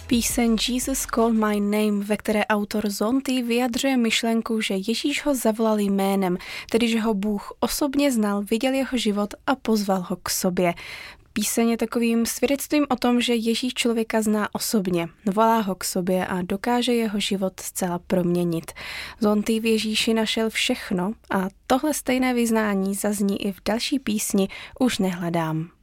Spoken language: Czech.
Píseň Jesus Called My Name, ve které autor Zonty vyjadřuje myšlenku, že Ježíš ho zavolal jménem, tedy že ho Bůh osobně znal, viděl jeho život a pozval ho k sobě. Píseň je takovým svědectvím o tom, že Ježíš člověka zná osobně, volá ho k sobě a dokáže jeho život zcela proměnit. Zonty v Ježíši našel všechno a tohle stejné vyznání zazní i v další písni Už nehledám.